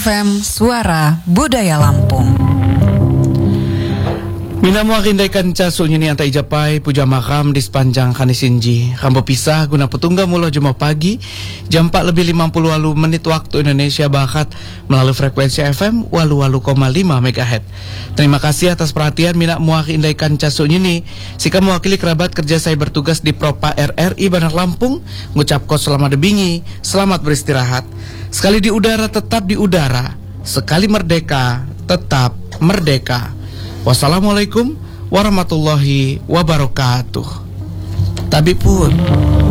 FM Suara Budaya Lampung. Mina mo akindai kanca sunyi ni antai japai puja makam di sepanjang Kanisinji. Kambo pisah guna petungga mula Jumat pagi jam 4:50 menit waktu Indonesia Barat melalui frekuensi FM 88,5 MHz. Terima kasih atas perhatian Mina mo akindai kanca sunyi ni. Sika mewakili kerabat kerja saya bertugas di Propa RRI Bandar Lampung ngucapko selamat debingi, selamat beristirahat. Sekali di udara tetap di udara, sekali merdeka tetap merdeka. Wassalamualaikum warahmatullahi wabarakatuh. Tapi pun